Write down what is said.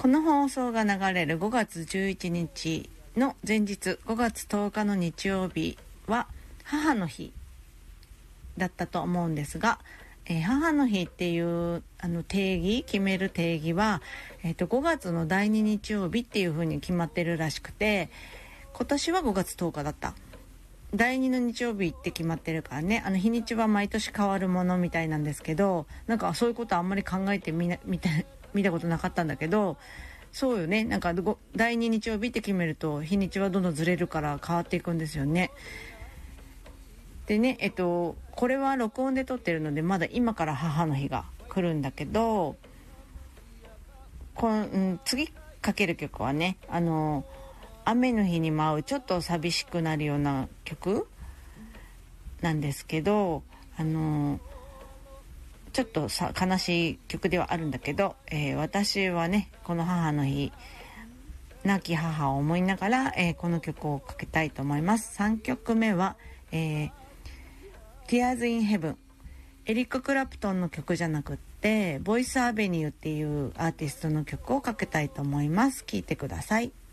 この放送が流れる5月11日の前日、5月10日の日曜日は母の日だったと思うんですが、母の日っていう決める定義は、5月の第2日曜日っていう風に決まってるらしくて、今年は5月10日だった。第2の日曜日って決まってるからね、日にちは毎年変わるものみたいなんですけど、なんかそういうことあんまり考えて見たことなかったんだけど、そうよね。なんか第2日曜日って決めると日にちはどんどんずれるから変わっていくんですよね。でね、これは録音で撮ってるのでまだ今から母の日が来るんだけど、次かける曲はね、雨の日に舞うちょっと寂しくなるような曲なんですけど、ちょっと悲しい曲ではあるんだけど、私はね、この母の日、亡き母を思いながら、この曲をかけたいと思います。3曲目は、Tears in Heaven、 エリック・クラプトンの曲じゃなくってボイスアベニューっていうアーティストの曲をかけたいと思います。聴いてください。